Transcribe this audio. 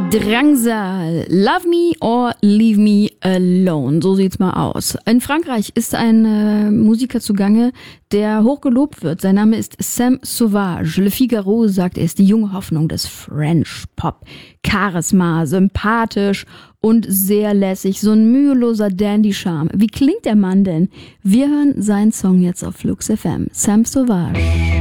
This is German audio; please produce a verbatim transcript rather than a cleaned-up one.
Drangsal, Love Me or Leave Me Alone, so sieht's mal aus. In Frankreich ist ein äh, Musiker zugange, der hoch gelobt wird. Sein Name ist Sam Sauvage. Le Figaro sagt, er ist die junge Hoffnung des French Pop. Charisma, sympathisch und sehr lässig, so ein müheloser Dandy-Charme. Wie klingt der Mann denn? Wir hören seinen Song jetzt auf Flux F M. Sam Sauvage.